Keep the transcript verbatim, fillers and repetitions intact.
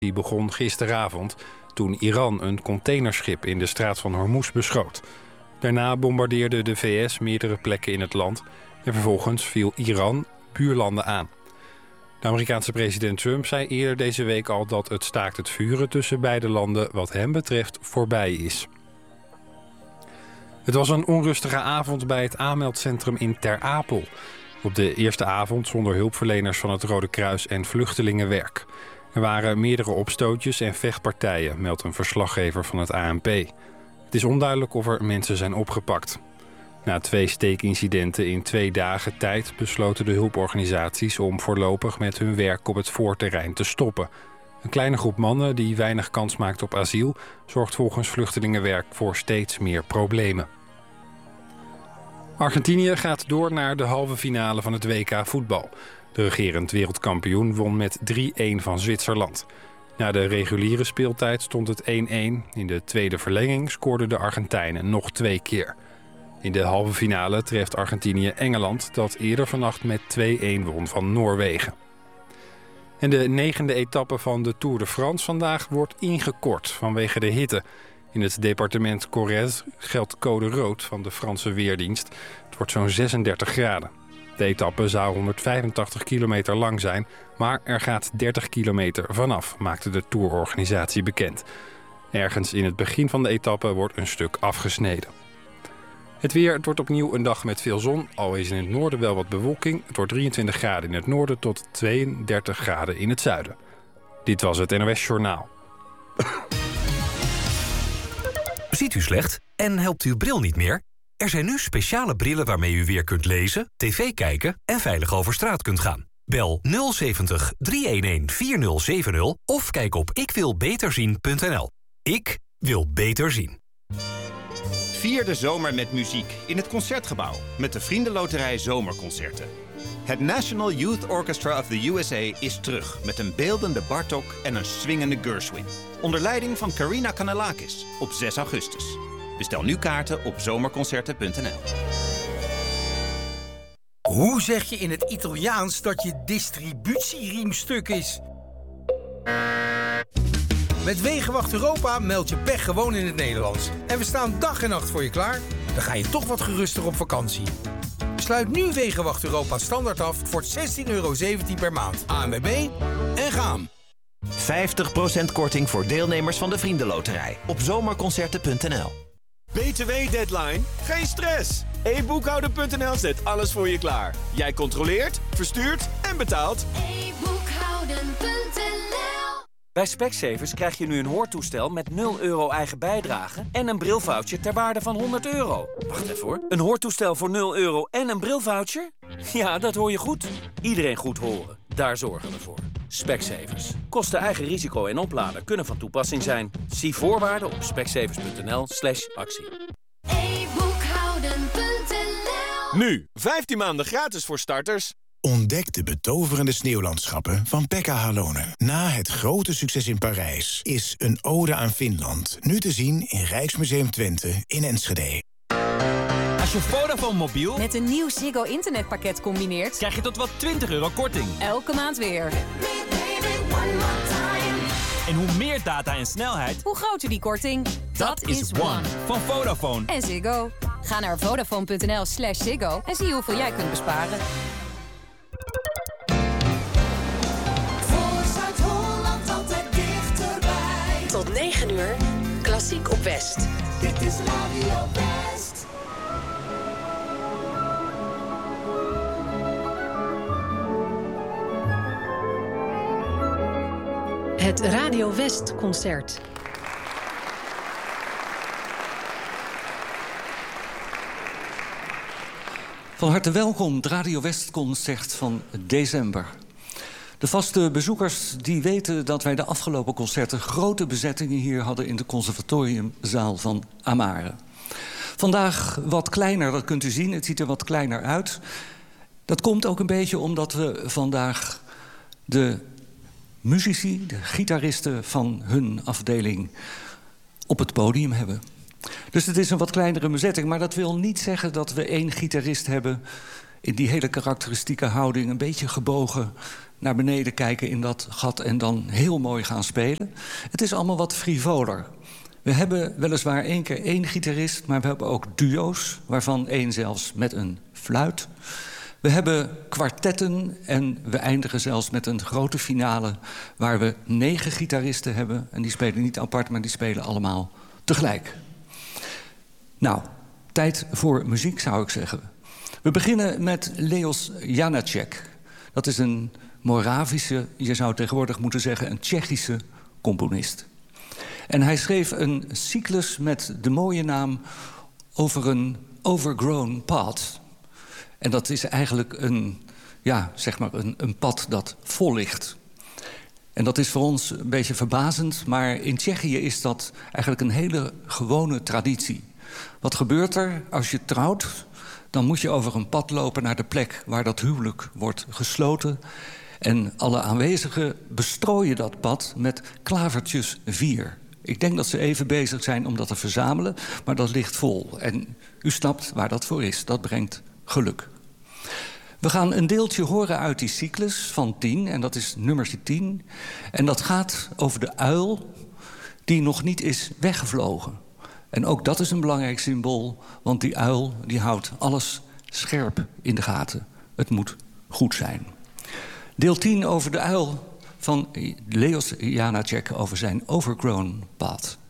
Die begon gisteravond toen Iran een containerschip in de straat van Hormuz beschoot. Daarna bombardeerde de V S meerdere plekken in het land en vervolgens viel Iran buurlanden aan. De Amerikaanse president Trump zei eerder deze week al dat het staakt het vuren tussen beide landen wat hem betreft voorbij is. Het was een onrustige avond bij het aanmeldcentrum in Ter Apel. Op de eerste avond zonder hulpverleners van het Rode Kruis en Vluchtelingenwerk. Er waren meerdere opstootjes en vechtpartijen, meldt een verslaggever van het A N P. Het is onduidelijk of er mensen zijn opgepakt. Na twee steekincidenten in twee dagen tijd besloten de hulporganisaties om voorlopig met hun werk op het voorterrein te stoppen. Een kleine groep mannen die weinig kans maakt op asiel zorgt volgens Vluchtelingenwerk voor steeds meer problemen. Argentinië gaat door naar de halve finale van het W K voetbal. De regerend wereldkampioen won met drie-een van Zwitserland. Na de reguliere speeltijd stond het één-één. In de tweede verlenging scoorden de Argentijnen nog twee keer. In de halve finale treft Argentinië Engeland, dat eerder vannacht met twee-een won van Noorwegen. En de negende etappe van de Tour de France vandaag wordt ingekort vanwege de hitte. In het departement Corrèze geldt code rood van de Franse Weerdienst. Het wordt zo'n zesendertig graden. De etappe zou honderdvijfentachtig kilometer lang zijn, maar er gaat dertig kilometer vanaf, maakte de tourorganisatie bekend. Ergens in het begin van de etappe wordt een stuk afgesneden. Het weer, het wordt opnieuw een dag met veel zon, al is in het noorden wel wat bewolking. Het wordt drieëntwintig graden in het noorden tot tweeëndertig graden in het zuiden. Dit was het N O S Journaal. Ziet u slecht en helpt uw bril niet meer? Er zijn nu speciale brillen waarmee u weer kunt lezen, tv kijken en veilig over straat kunt gaan. Bel nul zeventig, driehonderdelf, vierduizend of kijk op ik wil beter zien punt n l. Ik wil beter zien. Vier de zomer met muziek in het Concertgebouw met de Vriendenloterij Zomerconcerten. Het National Youth Orchestra of the U S A is terug met een beeldende Bartók en een swingende Gershwin. Onder leiding van Karina Kanellakis op zes augustus. Bestel nu kaarten op zomerconcerten punt n l. Hoe zeg je in het Italiaans dat je distributieriem stuk is? Met Wegenwacht Europa meld je pech gewoon in het Nederlands. En we staan dag en nacht voor je klaar. Dan ga je toch wat geruster op vakantie. Sluit nu Wegenwacht Europa standaard af voor zestien euro zeventien per maand. A N W B en gaan. vijftig procent korting voor deelnemers van de Vriendenloterij op zomerconcerten punt n l. B T W-deadline? Geen stress! e boekhouden punt n l zet alles voor je klaar. Jij controleert, verstuurt en betaalt. e boekhouden punt n l. Bij Specsavers krijg je nu een hoortoestel met nul euro eigen bijdrage en een brilvoucher ter waarde van honderd euro. Wacht even hoor. Een hoortoestel voor nul euro en een brilvoucher? Ja, dat hoor je goed. Iedereen goed horen. Daar zorgen we voor. Specsavers. Kosten eigen risico en opladen kunnen van toepassing zijn. Zie voorwaarden op specsavers punt n l slash actie. e boekhouden punt n l. Nu, vijftien maanden gratis voor starters. Ontdek de betoverende sneeuwlandschappen van Pekka Halonen. Na het grote succes in Parijs is Een ode aan Finland nu te zien in Rijksmuseum Twente in Enschede. Als je Vodafone mobiel met een nieuw Ziggo internetpakket combineert, krijg je tot wel twintig euro korting. Elke maand weer. En hoe meer data en snelheid, hoe groter die korting. Dat, Dat is is One. One Van Vodafone. En Ziggo. Ga naar vodafone punt n l slash Ziggo en zie hoeveel jij kunt besparen. Voor Zuid-Holland altijd dichterbij. Tot negen uur, Klassiek op West. Dit is Radio West. Het Radio West Concert. Van harte welkom, het Radio West Concert van december. De vaste bezoekers die weten dat wij de afgelopen concerten grote bezettingen hier hadden in de conservatoriumzaal van Amare. Vandaag wat kleiner, dat kunt u zien, het ziet er wat kleiner uit. Dat komt ook een beetje omdat we vandaag de muzici, de gitaristen van hun afdeling op het podium hebben. Dus het is een wat kleinere bezetting, maar dat wil niet zeggen dat we één gitarist hebben in die hele karakteristieke houding, een beetje gebogen naar beneden kijken in dat gat en dan heel mooi gaan spelen. Het is allemaal wat frivoler. We hebben weliswaar één keer één gitarist, maar we hebben ook duo's, waarvan één zelfs met een fluit. We hebben kwartetten en we eindigen zelfs met een grote finale waar we negen gitaristen hebben. En die spelen niet apart, maar die spelen allemaal tegelijk. Nou, tijd voor muziek zou ik zeggen. We beginnen met Leos Janáček. Dat is een Moravische, je zou tegenwoordig moeten zeggen, een Tsjechische componist. En hij schreef een cyclus met de mooie naam Over een Overgrown Path. En dat is eigenlijk een, ja, zeg maar een, een pad dat vol ligt. En dat is voor ons een beetje verbazend, maar in Tsjechië is dat eigenlijk een hele gewone traditie. Wat gebeurt er als je trouwt? Dan moet je over een pad lopen naar de plek waar dat huwelijk wordt gesloten. En alle aanwezigen bestrooien dat pad met klavertjes vier. Ik denk dat ze even bezig zijn om dat te verzamelen, maar dat ligt vol. En u snapt waar dat voor is. Dat brengt geluk. We gaan een deeltje horen uit die cyclus van tien, en dat is nummertje tien. En dat gaat over de uil die nog niet is weggevlogen. En ook dat is een belangrijk symbool, want die uil die houdt alles scherp in de gaten. Het moet goed zijn. Deel tien over de uil van Leos Janáček over zijn Overgrown Path.